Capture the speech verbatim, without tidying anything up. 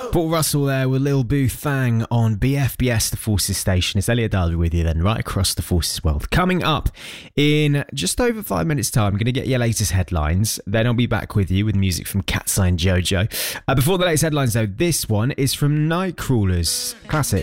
Paul Russell there with Lil Boo Thang on B F B S, the Forces station. It's Elliot Darby with you then, right across the Forces world. Coming up in just over five minutes' time, I'm going to get your latest headlines. Then I'll be back with you with music from Cat's Eye and Jojo. Uh, before the latest headlines, though, this one is from Nightcrawlers. Classic.